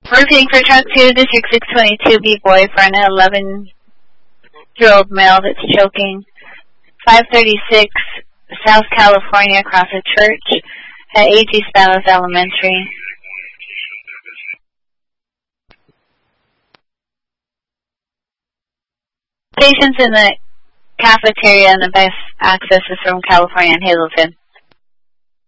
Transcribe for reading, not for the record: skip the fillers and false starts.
Repeating for truck 2, District 622, B-boy for an 11-year-old male that's choking. 536 South California, across a church at A.G. Spanos Elementary. Patients in the cafeteria, and the best access is from California and Hazleton.